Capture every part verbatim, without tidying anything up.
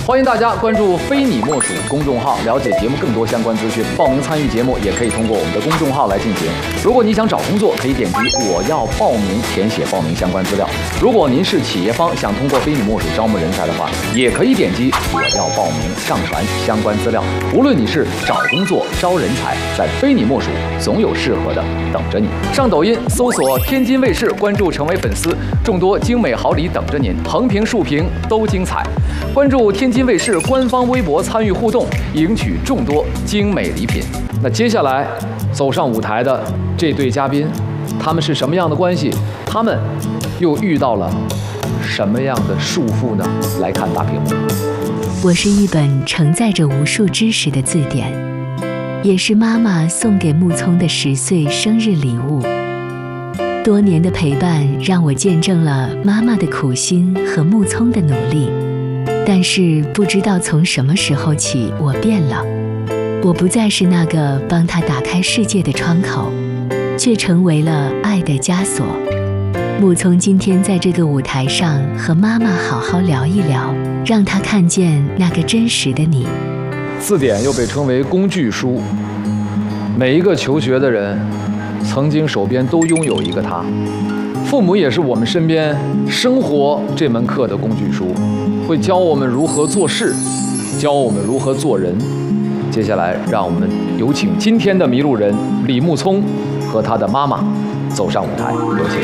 欢迎大家关注非你莫属公众号，了解节目更多相关资讯。报名参与节目也可以通过我们的公众号来进行。如果你想找工作，可以点击我要报名，填写报名相关资料。如果您是企业方，想通过非你莫属招募人才的话，也可以点击我要报名，上传相关资料。无论你是找工作、招人才，在非你莫属，总有适合的等着你。上抖音搜索天津卫视，关注成为粉丝，众多精美好礼等着您，横屏竖屏都精彩。关注天津卫视官方微博，参与互动，赢取众多精美礼品。那接下来走上舞台的这对嘉宾，他们是什么样的关系？他们又遇到了什么样的束缚呢？来看大屏幕。 我是一本承载着无数知识的字典，也是妈妈送给木聪的十岁生日礼物。多年的陪伴让我见证了妈妈的苦心和木聪的努力，但是不知道从什么时候起，我变了。我不再是那个帮他打开世界的窗口，却成为了爱的枷锁。木聪今天在这个舞台上和妈妈好好聊一聊，让他看见那个真实的你。 字典又被称为工具书，每一个求学的人曾经手边都拥有一个它。父母也是我们身边生活这门课的工具书，会教我们如何做事，教我们如何做人。接下来让我们有请今天的迷路人李木聪和他的妈妈走上舞台，有请。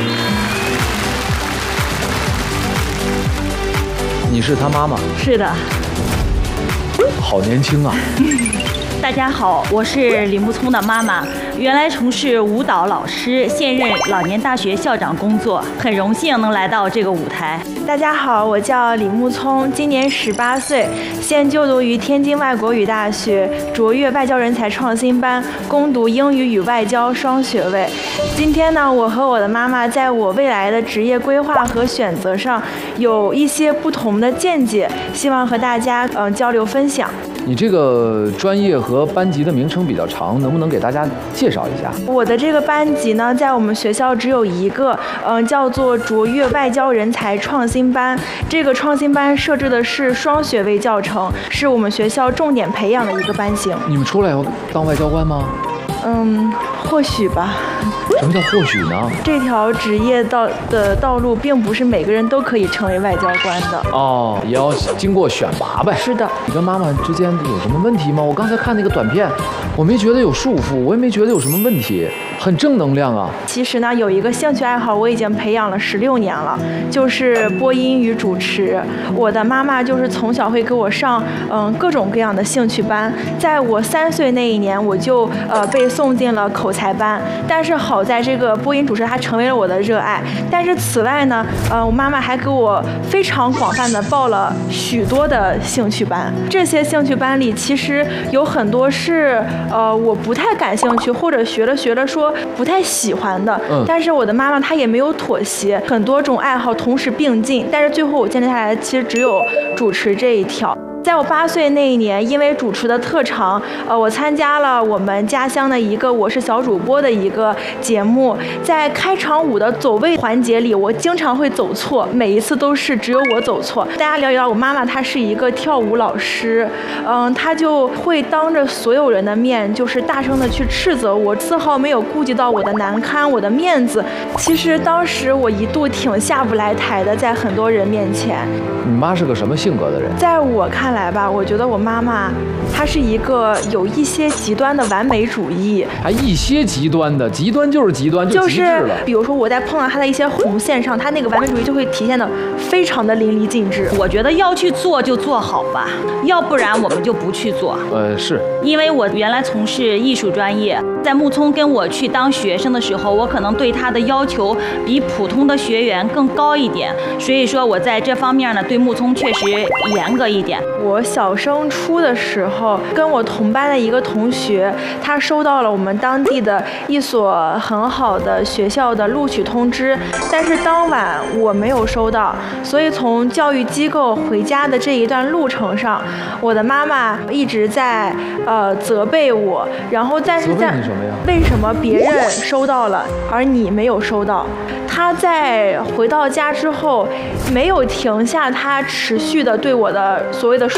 你是他妈妈？ 是的。 好年轻啊。 大家好，我是李木聪的妈妈，原来从事舞蹈老师，现任老年大学校长工作，很荣幸能来到这个舞台。 大家好，我叫李木聪，今年十八岁，现就读于天津外国语大学卓越外交人才创新班，攻读英语与外交双学位。今天呢，我和我的妈妈在我未来的职业规划和选择上有一些不同的见解，希望和大家嗯、呃、交流分享。 你这个专业和班级的名称比较长，能不能给大家介绍一下？ 我的这个班级呢，在我们学校只有一个，嗯、呃，叫做卓越外交人才创新班。这个创新班设置的是双学位教程，是我们学校重点培养的一个班型。 你们出来要当外交官吗？ 嗯，或许吧。 什么叫或许呢？ 这条职业道的道路，并不是每个人都可以成为外交官的。 哦，也要经过选拔呗。 是的。 你跟妈妈之间有什么问题吗？我刚才看那个短片，我没觉得有束缚，我也没觉得有什么问题，很正能量啊。 其实呢，有一个兴趣爱好，我已经培养了十六年了，就是播音与主持。我的妈妈就是从小会给我上嗯各种各样的兴趣班，在我三岁那一年，我就呃被送进了口才班。但是好在这个播音主持它成为了我的热爱。但是此外呢，呃，我妈妈还给我非常广泛的报了许多的兴趣班。这些兴趣班里，其实有很多是呃我不太感兴趣，或者学了学了说不太喜欢的。 嗯。 但是我的妈妈她也没有妥协，很多种爱好同时并进。但是最后我坚持下来，其实只有主持这一条。在我八岁那一年，因为主持的特长，呃，我参加了我们家乡的一个《我是小主播》的一个节目。在开场舞的走位环节里，我经常会走错，每一次都是只有我走错。大家了解到，我妈妈她是一个跳舞老师，嗯、呃，她就会当着所有人的面，就是大声的去斥责我，丝毫没有顾及到我的难堪、我的面子。其实当时我一度挺下不来台的，在很多人面前。 你妈是个什么性格的人？ 在我看来吧，我觉得我妈妈她是一个有一些极端的完美主义。 还一些极端的，极端就是极端，就极致了。 就是比如说我在碰到她的一些红线上，她那个完美主义就会体现的非常的淋漓尽致。 我觉得要去做就做好吧，要不然我们就不去做。 呃，是因为我原来从事艺术专业，在木聪跟我去当学生的时候，我可能对他的要求比普通的学员更高一点，所以说我在这方面呢，对木聪确实严格一点。 我小升初的时候，跟我同班的一个同学，他收到了我们当地的一所很好的学校的录取通知，但是当晚我没有收到，所以从教育机构回家的这一段路程上，我的妈妈一直在呃责备我，然后但是在为什么别人收到了而你没有收到？她在回到家之后没有停下她持续的对我的所谓的